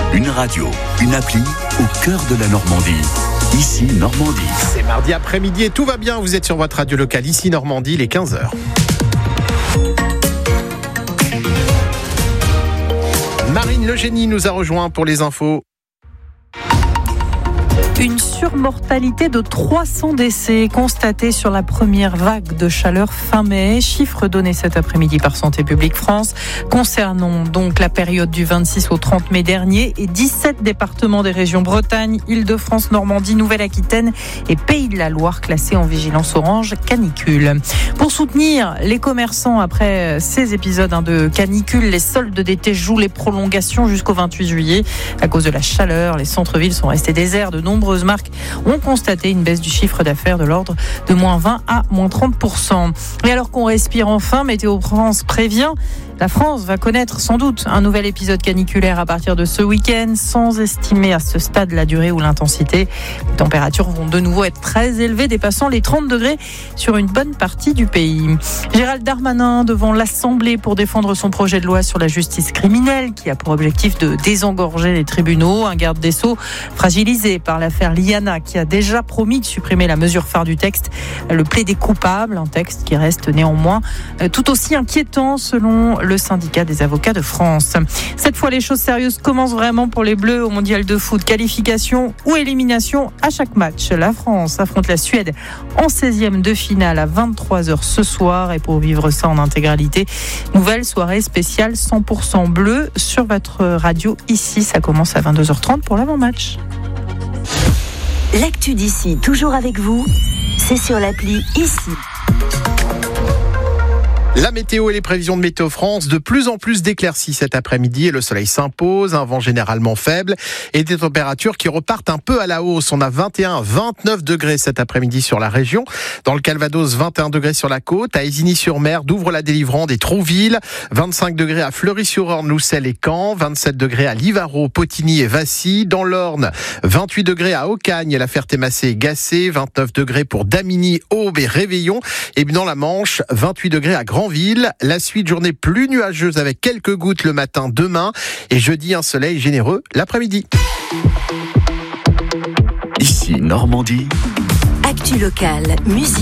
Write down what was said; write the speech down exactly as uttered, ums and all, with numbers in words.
Une radio, une appli au cœur de la Normandie. Ici Normandie. C'est mardi après-midi et tout va bien. Vous êtes sur votre radio locale Ici Normandie, il est quinze heures. Marine Le Génie nous a rejoint pour les infos. Une surmortalité de trois cents décès constatés sur la première vague de chaleur fin mai. Chiffre donné cet après-midi par Santé publique France. Concernant donc la période du vingt-six au trente mai dernier et dix-sept départements des régions Bretagne, Île-de-France, Normandie, Nouvelle-Aquitaine et Pays de la Loire classés en vigilance orange canicule. Pour soutenir les commerçants après ces épisodes de canicule, les soldes d'été jouent les prolongations jusqu'au vingt-huit juillet. À cause de la chaleur, les centres-villes sont restés déserts. De nombreux Nombreuses marques ont constaté une baisse du chiffre d'affaires de l'ordre de moins vingt à moins trente pour cent. Et alors qu'on respire enfin, Météo France prévient, la France va connaître sans doute un nouvel épisode caniculaire à partir de ce week-end, sans estimer à ce stade la durée ou l'intensité. Les températures vont de nouveau être très élevées, dépassant les trente degrés sur une bonne partie du pays. Gérald Darmanin devant l'Assemblée pour défendre son projet de loi sur la justice criminelle, qui a pour objectif de désengorger les tribunaux. Un garde des Sceaux fragilisé par l'affaire Liana, qui a déjà promis de supprimer la mesure phare du texte, le plaidé coupable, un texte qui reste néanmoins tout aussi inquiétant selon le syndicat des avocats de France. Cette fois, les choses sérieuses commencent vraiment pour les Bleus au mondial de foot. Qualification ou élimination à chaque match. La France affronte la Suède en seizième de finale à vingt-trois heures ce soir. Et pour vivre ça en intégralité, nouvelle soirée spéciale cent pour cent bleu sur votre radio. Ici, ça commence à vingt-deux heures trente pour l'avant-match. L'actu d'ici, toujours avec vous, c'est sur l'appli Ici. La météo et les prévisions de Météo France, de plus en plus d'éclaircies cet après-midi et le soleil s'impose, un vent généralement faible et des températures qui repartent un peu à la hausse. On a vingt et un à vingt-neuf degrés cet après-midi sur la région. Dans le Calvados, vingt et un degrés sur la côte. À Isigny-sur-Mer, d'Ouvre-la-Délivrande et Trouville. vingt-cinq degrés à Fleury-sur-Orne, Loussel et Caen. vingt-sept degrés à Livarot, Potigny et Vassy. Dans l'Orne, vingt-huit degrés à Aucagne, La Ferté-Massé et Gacé. vingt-neuf degrés pour Damigny, Aube et Réveillon. Et dans la Manche, vingt-huit degrés à Granville. La suite, journée plus nuageuse avec quelques gouttes le matin demain. Et jeudi, un soleil généreux l'après-midi. Ici Normandie. Actu locale, musique.